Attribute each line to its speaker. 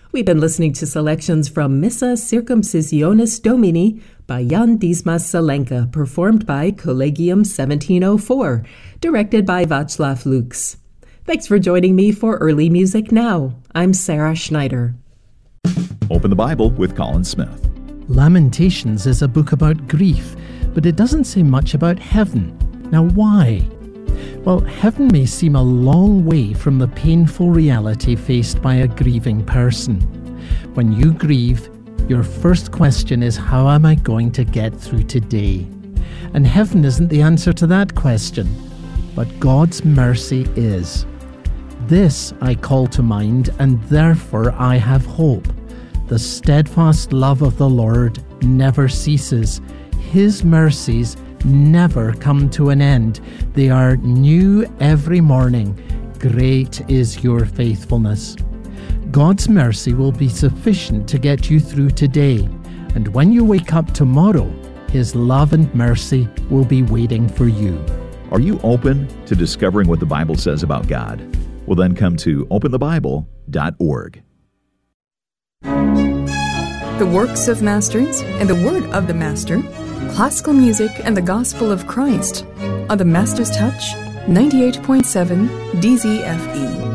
Speaker 1: We've been listening to selections from Missa Circumcisionis Domini by Jan Dismas Salenka, performed by Collegium 1704, directed by Václav Lux. Thanks for joining me for Early Music Now. I'm Sarah Schneider.
Speaker 2: Open the Bible with Colin Smith.
Speaker 3: Lamentations is a book about grief, but it doesn't say much about heaven. Now, why? Well, heaven may seem a long way from the painful reality faced by a grieving person. When you grieve, your first question is, how am I going to get through today? And heaven isn't the answer to that question, but God's mercy is. This I call to mind, and therefore I have hope. The steadfast love of the Lord never ceases. His mercies never come to an end. They are new every morning. Great is your faithfulness. God's mercy will be sufficient to get you through today. And when you wake up tomorrow, His love and mercy will be waiting for you.
Speaker 2: Are you open to discovering what the Bible says about God? Well, then come to openthebible.org.
Speaker 4: The works of masters and the word of the master, classical music and the gospel of Christ on the Master's Touch 98.7 DZFE.